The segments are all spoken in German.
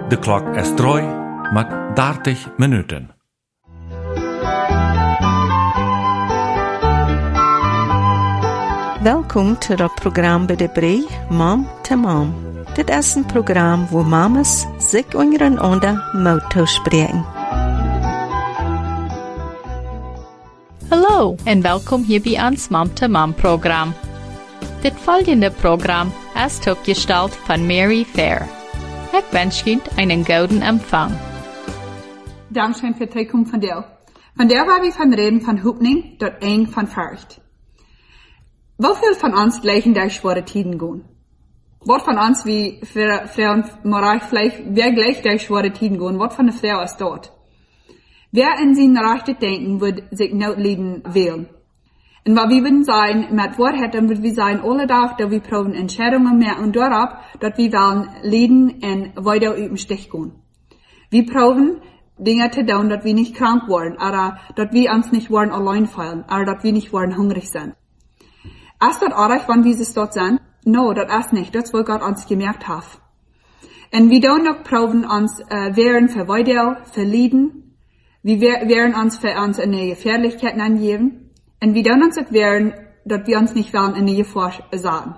De klok is 3 met 30 minuten. Welkom to het programma bij de Bree, Mom to Mom. Dit is een programma waar mamas zich ondereinander motto spreken. Hallo en welkom hier bij ons Mom to Mom program. Dit volgende program ist opgesteld von Mary Fair. Ik wens Ihnen einen guten Empfang. Dankeschön für die Teilung von dir. Von der war wir von reden von Hupning, dort eng von Furcht. Wieviel von uns gleichen durch schwere Tiden gehen? Wat von uns wie für Frauen Moral vielleicht, wer gleich durch schwere Tiden gehen? Wat von der Frau ist dort? Wer in seinen rechten Denken wird sich not leiden wählen? Und was wir würden sein, mit Wort hätten, würden wir sein, alle Tag, dass wir proben Entscheidungen mehr und darauf, dass wir wollen leiden und weiter über den Stich gehen. Wir proben Dinge zu tun, dass wir nicht krank werden, oder dass wir uns nicht werden allein fühlen, oder dass wir nicht werden hungrig sind. Ist das auch, wenn wir es dort sind? No, das ist nicht. Das, was Gott uns gemerkt hat. Und wir tun noch proben uns, wehren für weiter, für Leiden. Wir wehren uns für uns in die Gefährlichkeiten angeben. Und wir tun uns auch wehren, dass wir uns nicht wollen in die Gefahr sagen.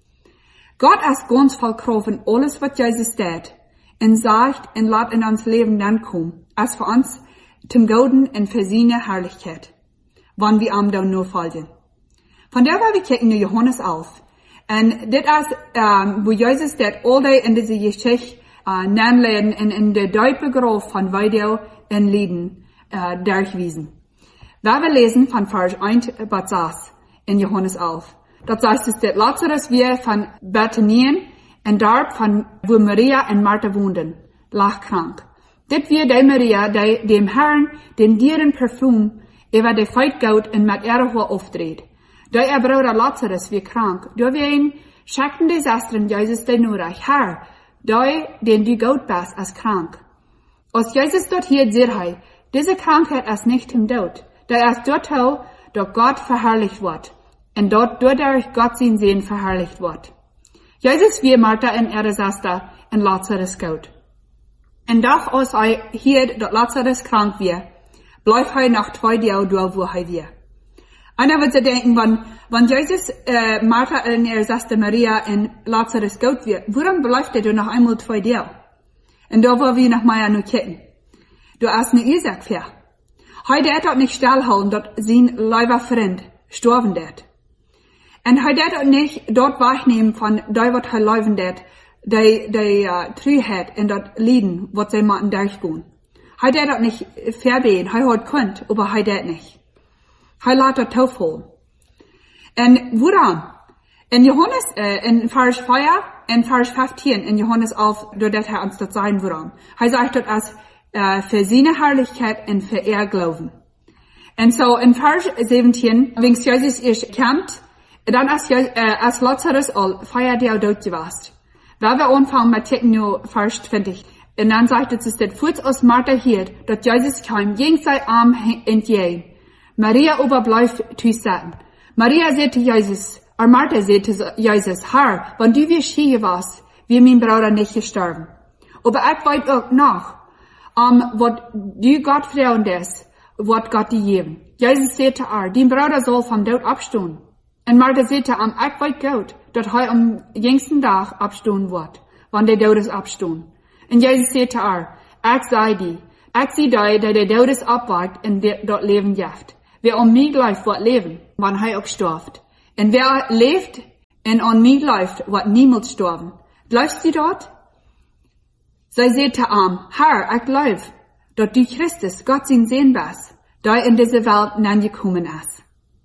Gott ist ganz voll Kraft in alles, was Jesus tut. Und sagt, und lässt in uns Leben dann kommen. Als für uns zum Guten und für seine Herrlichkeit. Wenn wir ihm dann nur folgen. Von der wir kicken in Johannes auf. Und das ist, wo Jesus das all in diese Geschichte, namleden in der Deutsche Graf von Weidel in Lieden, durchwiesen. Wir lesen von Vers 1 bis 6 in Johannes 11. Dort heißt es, dass Lazarus wir von Bethanien und dort von, wo Maria und Martha wohnten, lag krank. Das wir die Maria, die dem Herrn, den deren Parfum, über die Feitgaut und mit ihrer Haar aufdreht. Da ihr Bruder Lazarus wie krank, da wir ihn schickten die Schwestern Jesus den Nurach, Herr, da den du gut bist, ist krank. Als Jesus dort hier sieht, diese Krankheit ist nicht im Tod, da ist dort auch, dass Gott verherrlicht wird, und dort dadurch Gott sein Sehen verherrlicht wird. Jesus wie Martha und ihre Schwester und Lazarus gut. Und doch als hier, dass Lazarus krank wird, bleibt noch 2 Jahre da, wo wir. Einer wird sich denken, wenn Jesus, Martha und ihre Schwester Maria und Lazarus gut wird, warum bleibt er noch einmal 2 Jahre? Und da wollen wir noch mal nur kicken. Du hast eine Ursache für. Heute hat er nicht stillhalten, dass sein lieber Freund gestorben wird. Und heute hat er nicht dort wahrnehmen von, da was er leben wird, die Trüheit und das Leiden, was sie machen durchgehen. Heute hat er nicht verbeten, er hat könnt, aber heute hat nicht. Er lässt das Taufe holen. Und woran? In Johannes, in Vers 4, in Vers 15, in Johannes 11, dort hat uns das sagen, woran. Er sagt dort als, für seine Herrlichkeit und für ihr Glauben. Und so, in Vers 17, wenn Jesus erst kommt, dann als Lazarus all 4 Jahre tot gewesen. Weil wir anfangen mit Ticken nur Vers 20. Und dann sagt es, dass kurz aus Martha hier, dass Jesus kam, ging sein Arm entgegen. Maria aber bleibt zusammen. Maria sagte Jesus, oder Martha sagte Jesus, Herr, wenn du wirst hier warst, wir mein Bruder nicht gestorben. Aber ich weiß auch noch, was du Gott vertrauen lässt, wird Gott dir geben. Jesus sagte dein Bruder soll vom Tod abstehen. Und Martha sagte ich weiß Gott, dass er am jüngsten Tag abstehen wird, wenn der Todes abstehen. Und Jesus sagte ich sei die, ich sei der Todes abwagt und dort leben jaft. Wer an mich läuft, wird leben, wenn er auch stirbt. Und wer lebt und an mich läuft, wird niemals sterben. Läufst du dort? Sie sagte Herr, ich glaube, dass du Christus, Gott sein Sehen bist, der in diese Welt hineingekommen ist.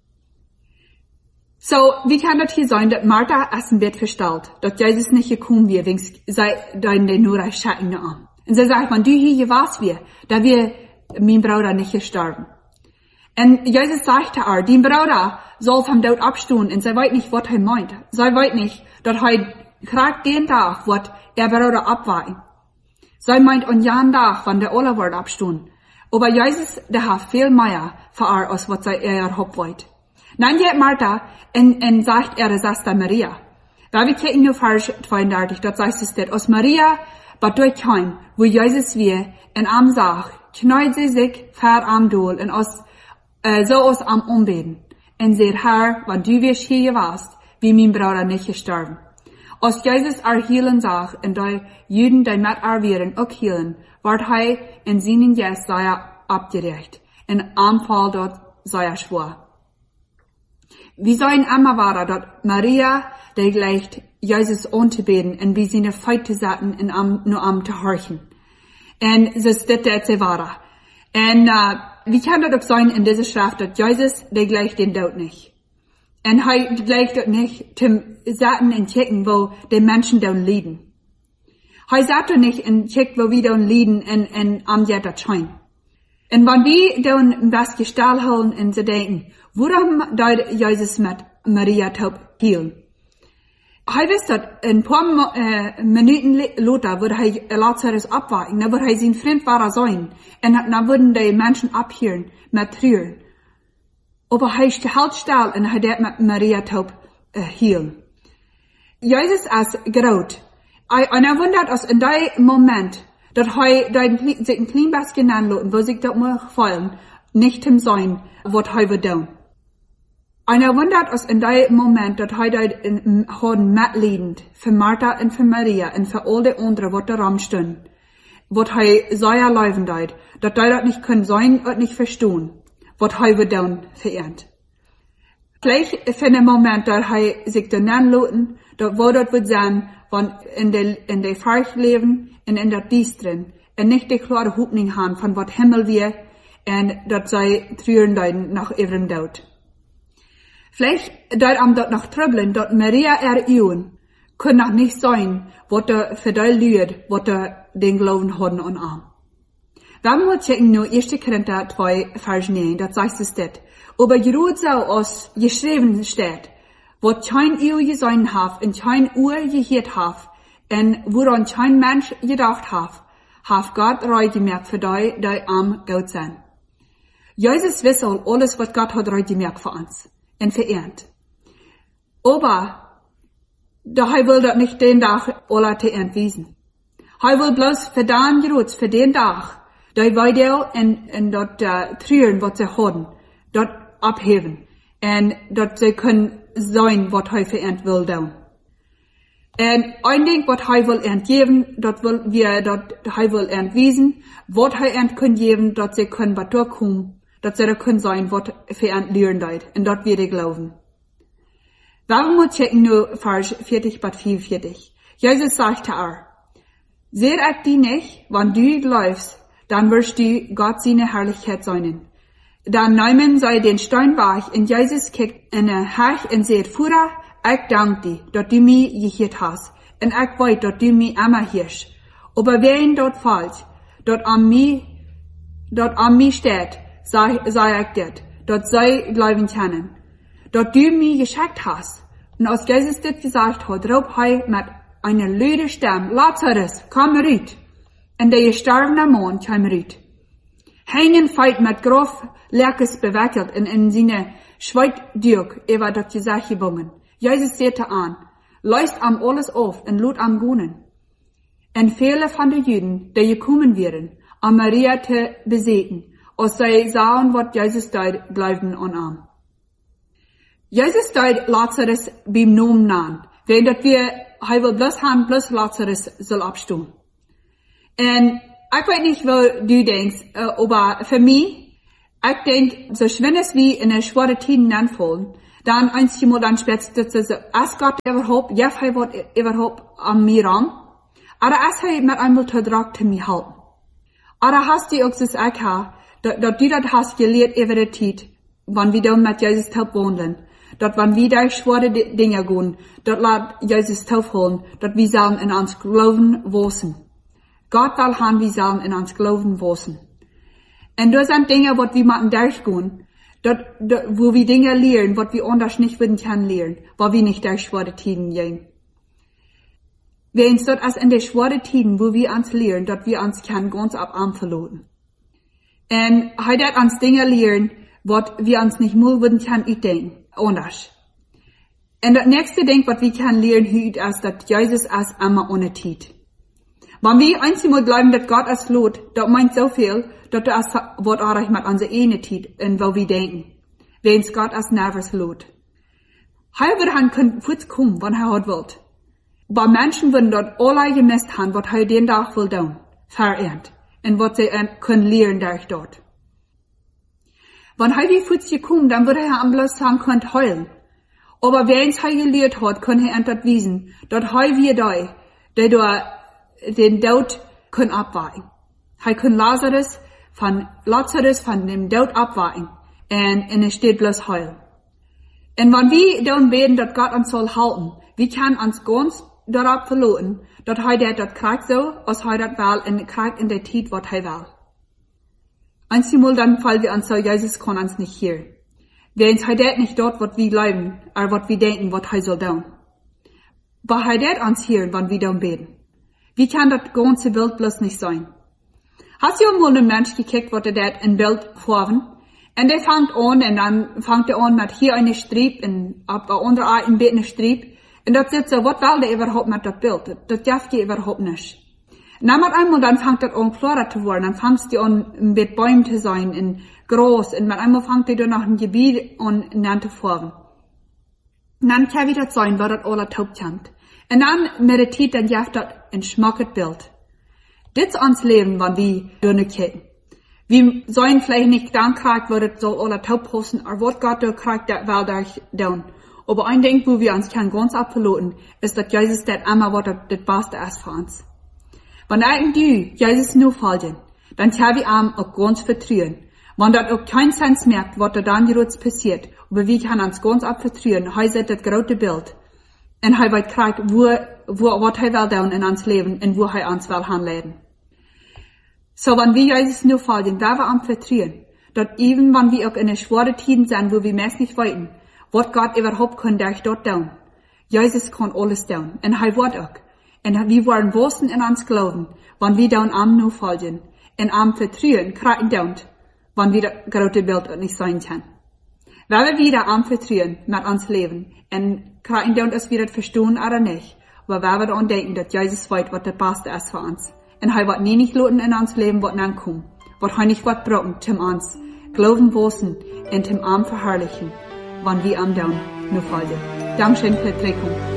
So, wie kann das hier sein, dass Martha ist im Bett verstellt, dass Jesus nicht gekommen wird, wegen sei den nur Schatten an. Und sie sagt, wenn du hier warst, da wir mein Bruder nicht gestorben. Und Jesus sagte dein Bruder soll vom Tod abstehen, und sie weiß nicht, was er meint. Sie weiß nicht, dass er gerade den Tag wird ihr Bruder abwarten. Sie meint an jeden Tag, wenn der alle wird abstehen. Aber Jesus, der hat viel mehr für als was sie erhofft wollt. Dann geht Martha und sagt ihre Schwester Maria. Da wir kicken nur Vers 32, dort sagt es, dass als Maria but durchheim, wo Jesus wir in am Sach, knäut sie sich ver am Doel en so os am Umbeden. En seht Herr, wat du wirst hier warst, wie mein Bruder nicht gestorben. Als Jesus hielen zag en die Juden die met wären ook hielen, ward hij in seinen Jes sei abgerecht, en Anfall dort sei schwor. Wie sollen immer war dort Maria, die gleicht Jesus anzubeten en wie seine Feite satten en nur am zu horchen. En so steht der Zevara. En wie kann das auch sein in dieser Schrift, dass Jesus, der gleicht den Tod nicht? En er gleicht das nicht zum Satten und Checken, wo die Menschen dann leiden. Er sagt doch nicht in Check, wo wir dann leiden und am Jahr das schein. Und wenn wir dann das Gestalt holen und sie denken, warum dort Jesus mit Maria taub hielten? Er wisst das, ein paar Minuten later würde er Lazarus abwarten, dann würde er sein Fremdwahrer sein, und dann würden die Menschen abhören, mit Trüren. Aber er hält still und er hat mit Maria taub hielten. Jesus ist graut. Und er wundert uns in dem Moment, dass er sich ein klein bisschen anlassen, wo sich das mal gefallen, nicht im Sein, was er wird tun. Und er wundert uns in dem Moment, dass er mitleidend für Martha und für Maria und für all die anderen, was daran stehen, was er so erleben hat, dass die das nicht können sein und nicht verstehen, was er wird tun für ihn. Gleich für den Moment, dass er sich dann anlassen, dass wo das wird sein, wenn in der Furcht leben und in der Dies drin, und nicht die klare Hoffnung haben von was Himmel wir, und dass sie trüren nach ihrem Tod. Vielleicht dort am dort noch tröbeln, dort Maria Ion, kann noch nicht sein, was er für die Leute, was er den Glauben haben und an. Wenn wir checken nur 1. Korinther 2, Vers 9, das sagt es dort. Aber gerade so aus geschrieben steht, was kein Ehe gesehen hat und kein Uhr gehört hat und woran kein Mensch gedacht hat Gott reingemerkt für die am Gott sind. Jesus wisse alles, was Gott hat reingemerkt für uns. Und verehrt. Aber, er will das nicht den Tag alle te entwiesen. Er will bloß für den Gerutz, für den Tag, die Weidel und dort Trüren, was sie haben, dort abheben. Und dort sie können sein, was er verehrt will tun. Und ein Ding, was er will entgeben, dort will er will entwiesen, was er können geben, dort sie können was durchkommen, dat ze er kunnen zijn wat verant leren deed, en dat wir glauben. Warum moet checken nu Vers 40 bis 44? Jesus sagte seht ich die nicht, wenn du läufst, dann wirst du Gott seine Herrlichkeit sehen. Dann nehmen sie den Stein weg, und Jesus kickt in der Herr und sagt, Führer, ich danke dir, dass du mich gehört hast, und ich weiß, dass du mich immer hörst. Aber wen dort fällt, dort an mich steht, sei ich dir, dort sei glauben können, dort du mich geschickt hast. Und als Jesus das gesagt hat, rob er mit einer lauten Stimme, Lazarus, komm raus. Und der gestorbene Mann kam raus. Hängen feit mit grof Lerkes bewickelt und in seine Schweitdürk über das Gesicht gebungen. Jesus sagte an, leist am alles auf und lud am Gunen. Und viele von den Juden, die gekommen wären, am Maria zu besegen, als sie sahen, was Jesus deed, bleibten unarm. Jesus deed Lazarus beim Namen nan, wenn dat er will bloß haben, bloß Lazarus soll abstehen. Und ich weiß nicht, wo du denkst, aber für mich, ich denk, so schön es wie in der schweren Tiden anfallen, dann einmal dann später, dass es Gott überhaupt, ja, er wird überhaupt an mir ran, aber es hat mit einmal vertragt zu mir halten. Aber hast du auch das gehabt, dass du das hast gelehrt über die Zeit, wenn wir dann mit Jesus taub wohnen, dass wenn wir da schwere Dinge gehen, dass lasst Jesus taub holen, dass wir sollen in uns Glauben wachsen. Gott will haben, wir sollen in uns Glauben wachsen. Und das sind Dinge, was wir machen durchgehen, wo wir Dinge lernen, was wir anders nicht würden können lernen, weil wir nicht durch schwere Tiden gehen. Wir uns dort als in der schweren Tiden, wo wir uns lernen, dass wir uns können ganz ab Arm verloren. Und heute uns Dinge lernen, was wir uns nicht mal würden können denken, anders. Und das nächste Ding, was wir können lernen, heute ist, dass Jesus ist immer ohne Zeit. Wenn wir einmal bleiben, dass Gott es lot, das meint so viel, dass das wird auch mit unserer Einheit und wo wir denken. Wenn Gott es nervös lot. Hij wird han können kurz kommen, wann hat wollt. Aber Menschen würden dort alle gemisst haben, was hij den Tag will tun, verehrt, und was sie können lernen durch dort. Wenn hij wie kurz gekommen, dann würde er am bloß sagen, könnt heulen. Aber wenn's hij gelehrt hat, kann er dort wiesen, dass hij wie der den Tod können abweichen. Hij kann Lazarus von dem Tod abweichen, und er steht bloß heulen. Und wenn wir dann beten, dass Gott uns soll halten, wir können uns ganz darauf verlassen, dass er das kriegt so, als er das will, und kriegt in der Zeit, was er will. Einmal dann fallen wir uns so, Jesus kann uns nicht hier. Wenn er das nicht dort, was wir glauben, oder was wir denken, was er soll tun. Aber er das uns hier, wenn wir dann beten. Wie kann das ganze Bild bloß nicht sein? Hast du mal einen Mensch gekickt, was das in Bild vorhaben? Und der fängt an, und dann fängt er an mit hier eine Strieb, und ab der andere Art ein bisschen eine Strieb. Und das sitzt so, was will der überhaupt mit das Bild? Das darf die überhaupt nicht. Und dann mit einmal, dann fängt das an klarer zu werden, dann fängst die an, mit Bäumen zu sein, und groß, und mit einmal fängt die dann nach einem Gebiet an, zu formen. Und dann kann wieder sein, wo das alle taub kommt. Und dann meditiert, dann darf das ein schmackes Bild. Das ist uns Leben, wenn wir durchgehen. Wir sollen vielleicht nicht dann kriegen, wo das so alle taub posten, oder was Gott da kriegt, das will durch tun. Aber ein Ding, wo wir uns ganz abverloten, ist, dass Jesus das immer was das Beste ist für uns. Wenn irgendwie Jesus nur folgen, dann können wir ihm auch ganz vertrauen. Wenn das auch keinen Sinn merkt, was da dann jetzt passiert, aber wir können uns ganz abvertrauen, er sieht das große Bild. Und er wird kriegen, was er will tun in uns Leben und wo er uns will hanleben. So, wenn wir Jesus nur folgen, da wir am vertrauen, dass even wenn wir auch in der schweren Tiden sind, wo wir meist nicht weiten, was Gott überhaupt kann durch dort tun. Jesus kann alles tun. Und er wird auch. Und wir wollen wissen in uns glauben, wenn wir dann am nur folgen, und am vertrauen, kriegen tun, wenn wir das große Bild nicht sein können. Wenn wir wieder am vertrauen, mit uns leben, und kriegen tun, dass wir das verstehen oder nicht, aber wenn wir daran denken, dass Jesus weiß, was das Beste ist für uns. Und er wird nie nicht loten in uns Leben, was dann kommt. Was er nicht wird brauchen, zum uns glauben wissen und zum Arm verherrlichen, wann wir am Down nur folgen. Dankeschön für die Trägung.